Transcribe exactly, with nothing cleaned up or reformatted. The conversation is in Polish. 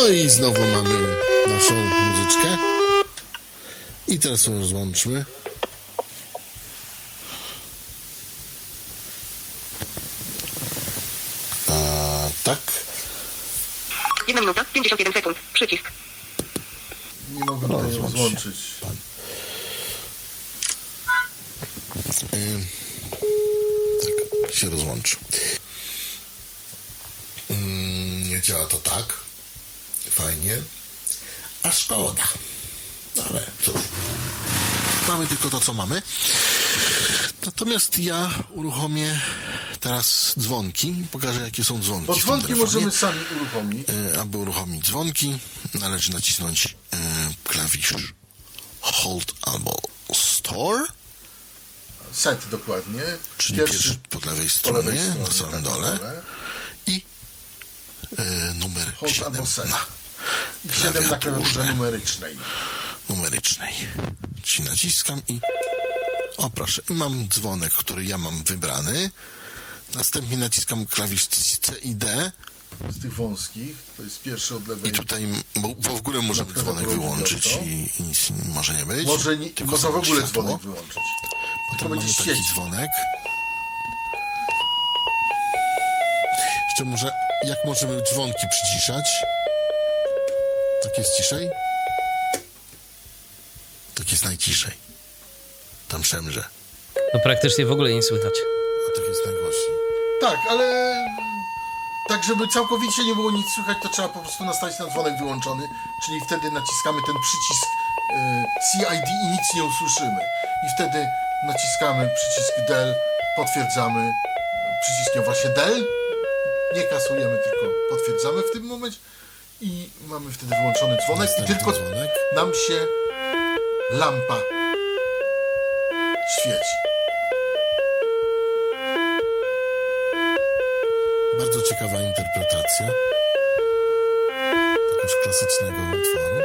i znowu mamy naszą muzyczkę. I teraz ją rozłączmy. A, tak. Jedna minuta, pięćdziesiąt jeden sekund. Przycisk. Nie mogę no, tutaj rozłączyć. Pan. Yy, tak, się rozłączy. Yy, nie działa to tak. Fajnie. A szkoda. Ale cóż. Mamy tylko to, co mamy. Natomiast ja uruchomię teraz dzwonki. Pokażę, jakie są dzwonki. Bo dzwonki możemy sami uruchomić. Yy, aby uruchomić dzwonki, należy nacisnąć yy, klawisz Hold albo Store. Set dokładnie. Czyli pierwszy, pierwszy po lewej stronie, po lewej stronie na samym tak dole. dole. I yy, numer Hold siedem albo set. na siedem na klawiaturze numerycznej. numerycznej. Czyli naciskam i o proszę, i mam dzwonek, który ja mam wybrany. Następnie naciskam klawisz C i D. Z tych wąskich, to jest pierwszy od lewej. I tutaj bo w ogóle możemy dzwonek wyłączyć i, i nic może nie być. Może nie, można w ogóle światło. dzwonek wyłączyć. Potem mamy taki świecić. dzwonek. Jeszcze może, jak możemy dzwonki przyciszać? Tak jest ciszej? Tak jest najciszej. Tam szemrze. No praktycznie w ogóle nie słychać. A tak jest najgłośniej. Tak, ale tak, żeby całkowicie nie było nic słychać, to trzeba po prostu nastawić na dzwonek wyłączony, czyli wtedy naciskamy ten przycisk y, C I D i nic nie usłyszymy. I wtedy naciskamy przycisk del, potwierdzamy przyciskiem właśnie del, nie kasujemy, tylko potwierdzamy w tym momencie i mamy wtedy wyłączony dzwonek. Następny I tylko dzwonek. nam się lampa świeci. Bardzo ciekawa interpretacja tegoż klasycznego utworu.